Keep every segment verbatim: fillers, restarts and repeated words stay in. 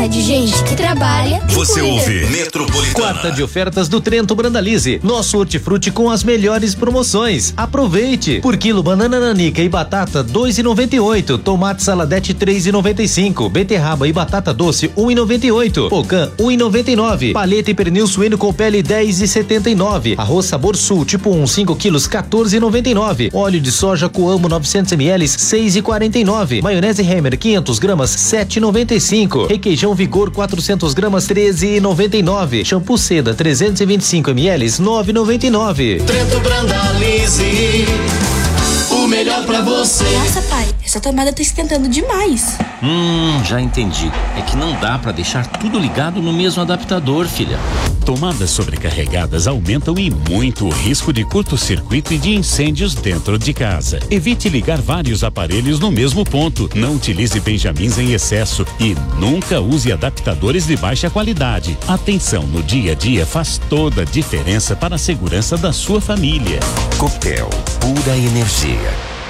terra de gente que trabalha. Você ouve Metropolitana. Quarta de ofertas do Trento Brandalize. Nosso hortifruti com as melhores promoções. Aproveite. Por quilo banana nanica e batata dois e noventa e oito. Tomate saladete três e noventa e cinco. Beterraba e batata doce um e noventa e oito. Pocã um e noventa e nove. Paleta e pernil suíno com pele dez e setenta e nove. Arroz Sabor Sul tipo um cinco quilos quatorze e noventa e nove. Óleo de soja Coamo novecentos mililitros seis e quarenta e nove. Maionese Hammer quinhentos gramas sete e noventa e cinco. Requeijão Vigor quatrocentos gramas treze e noventa e nove. Shampoo Seda trezentos e vinte e cinco mililitros nove e noventa e nove. Trento Brandalize, o melhor pra você. Nossa, pai, essa tomada tá esquentando demais. Hum, já entendi. É que não dá pra deixar tudo ligado no mesmo adaptador, filha. Tomadas sobrecarregadas aumentam e muito o risco de curto-circuito e de incêndios dentro de casa. Evite ligar vários aparelhos no mesmo ponto. Não utilize benjamins em excesso e nunca use adaptadores de baixa qualidade. Atenção no dia a dia faz toda a diferença para a segurança da sua família. Copel, pura energia.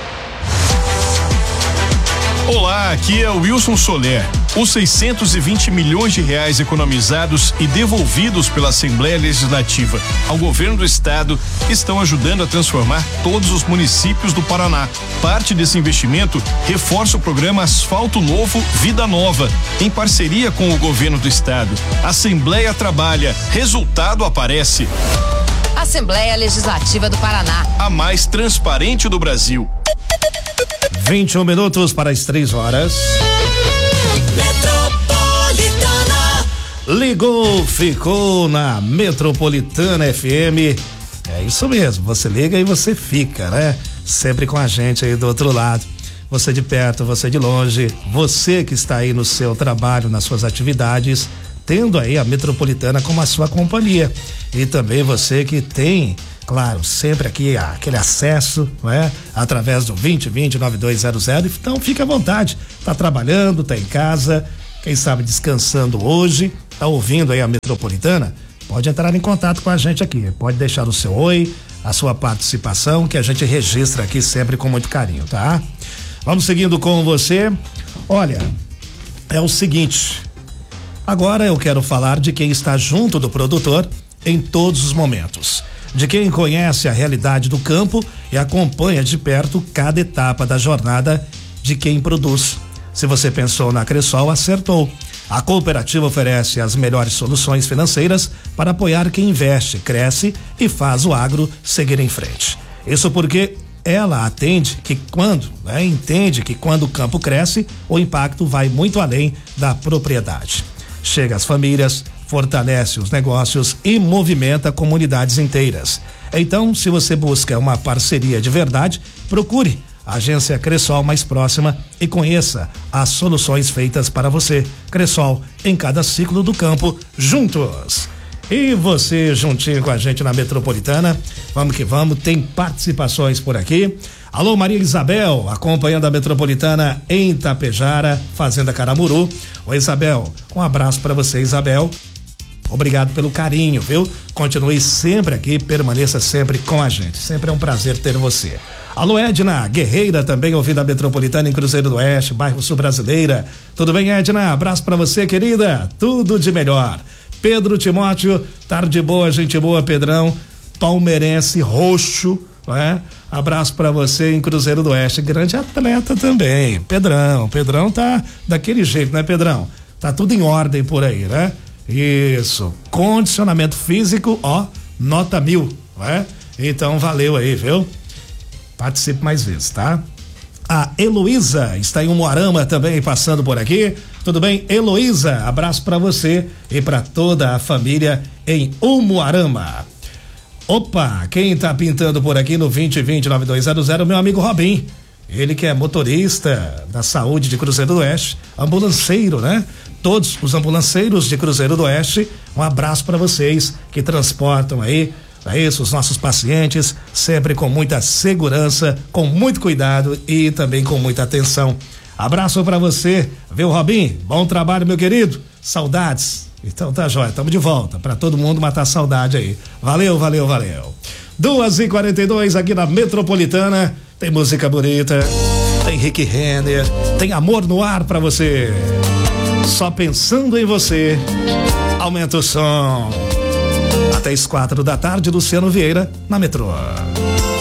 Olá, aqui é o Wilson Soler. Os seiscentos e vinte milhões de reais economizados e devolvidos pela Assembleia Legislativa ao governo do estado estão ajudando a transformar todos os municípios do Paraná. Parte desse investimento reforça o programa Asfalto Novo Vida Nova, em parceria com o governo do estado. Assembleia trabalha, resultado aparece. Assembleia Legislativa do Paraná, a mais transparente do Brasil. vinte e um minutos para as três horas. Metropolitana. Ligou, ficou na Metropolitana F M. É isso mesmo, você liga e você fica, né? Sempre com a gente aí do outro lado. Você de perto, você de longe, você que está aí no seu trabalho, nas suas atividades, tendo aí a Metropolitana como a sua companhia. E também você que tem, claro, sempre aqui aquele acesso, não é? Através do vinte vinte nove dois zero zero. Então fica à vontade. Tá trabalhando, tá em casa, quem sabe descansando hoje, tá ouvindo aí a Metropolitana? Pode entrar em contato com a gente aqui. Pode deixar o seu oi, a sua participação, que a gente registra aqui sempre com muito carinho, tá? Vamos seguindo com você. Olha, é o seguinte. Agora eu quero falar de quem está junto do produtor em todos os momentos. De quem conhece a realidade do campo e acompanha de perto cada etapa da jornada de quem produz. Se você pensou na Cressol, acertou. A cooperativa oferece as melhores soluções financeiras para apoiar quem investe, cresce e faz o agro seguir em frente. Isso porque ela atende que quando, né, entende que quando o campo cresce, o impacto vai muito além da propriedade. Chega às famílias, fortalece os negócios e movimenta comunidades inteiras. Então, se você busca uma parceria de verdade, procure a agência Cressol mais próxima e conheça as soluções feitas para você. Cressol, em cada ciclo do campo, juntos. E você juntinho com a gente na Metropolitana, vamos que vamos, tem participações por aqui. Alô, Maria Isabel, acompanhando a Metropolitana em Itapejara, Fazenda Caramuru. Oi, Isabel, um abraço para você, Isabel. Obrigado pelo carinho, viu? Continue sempre aqui, permaneça sempre com a gente. Sempre é um prazer ter você. Alô, Edna Guerreira, também ouvindo a Metropolitana em Cruzeiro do Oeste, bairro Sul Brasileira. Tudo bem, Edna? Abraço pra você, querida. Tudo de melhor. Pedro Timóteo, tarde boa, gente boa, Pedrão. Palmeirense roxo, não é? Abraço pra você em Cruzeiro do Oeste. Grande atleta também. Pedrão, Pedrão tá daquele jeito, né, Pedrão? Tá tudo em ordem por aí, né? Isso, condicionamento físico, ó, nota mil, não é? Então valeu aí, viu? Participe mais vezes, tá? A Heloísa está em Umuarama também passando por aqui. Tudo bem, Heloísa? Abraço pra você e pra toda a família em Umuarama. Opa, quem tá pintando por aqui no vinte vinte nove dois zero zero, meu amigo Robin. Ele que é motorista da saúde de Cruzeiro do Oeste, ambulanceiro, né? Todos os ambulanceiros de Cruzeiro do Oeste, um abraço para vocês que transportam aí, é isso, os nossos pacientes, sempre com muita segurança, com muito cuidado e também com muita atenção. Abraço para você, viu, Robin? Bom trabalho, meu querido. Saudades. Então tá jóia, tamo de volta para todo mundo matar saudade aí. Valeu, valeu, valeu. duas e quarenta e dois aqui na Metropolitana. Tem música bonita, tem Rick Renner, tem amor no ar para você. Só pensando em você. Aumenta o som. Até as quatro da tarde, Luciano Vieira, na Metrô.